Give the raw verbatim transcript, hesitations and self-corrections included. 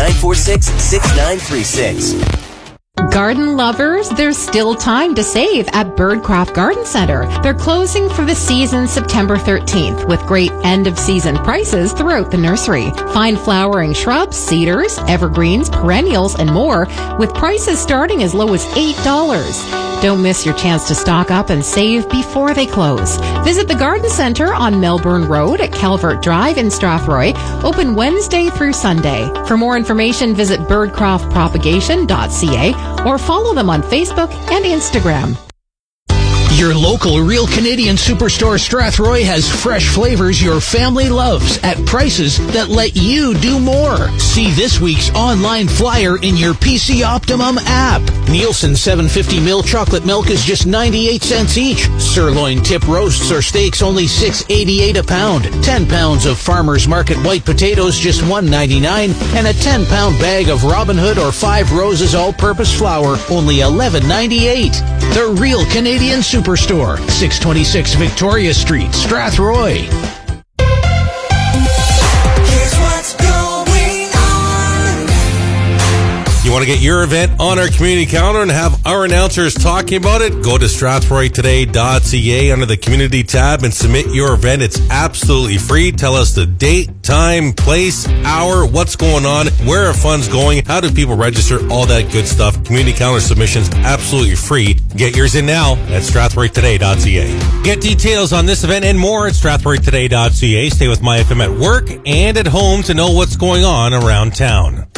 nine four six, six nine three six. Garden lovers, there's still time to save at Birdcraft Garden Center. They're closing for the season September thirteenth with great end-of-season prices throughout the nursery. Find flowering shrubs, cedars, evergreens, perennials, and more with prices starting as low as eight dollars. Don't miss your chance to stock up and save before they close. Visit the Garden Center on Melbourne Road at Calvert Drive in Strathroy, open Wednesday through Sunday. For more information, visit birdcraft propagation dot c a or follow them on Facebook and Instagram. Your local Real Canadian Superstore Strathroy has fresh flavors your family loves at prices that let you do more. See this week's online flyer in your P C Optimum app. Nielsen seven fifty milliliter chocolate milk is just ninety-eight cents each. Sirloin tip roasts or steaks only six eighty-eight a pound. ten pounds of Farmer's Market white potatoes just one ninety-nine, and a ten pound bag of Robin Hood or Five Roses all-purpose flour only eleven ninety-eight. The Real Canadian Superstore, six twenty-six Victoria Street, Strathroy. Here's what's going on. You want to get your event on our community calendar and have our announcers talking about it? Go to strathroy today dot c a under the community tab and submit your event. It's absolutely free. Tell us the date, time, place, hour, what's going on, where are funds going, how do people register, all that good stuff. Community calendar submissions absolutely free. Get yours in now at strathroy today dot c a. Get details on this event and more at strathroy today dot c a. Stay with My F M at work and at home to know what's going on around town.